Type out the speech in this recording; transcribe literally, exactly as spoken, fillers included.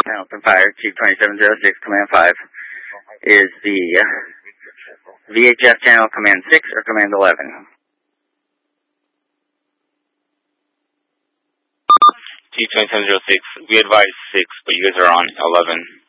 Open fire, Chief twenty-seven oh six, Command five. Is the V H F channel Command six or Command eleven? Chief twenty-seven oh six, we advise six, but you guys are on eleven.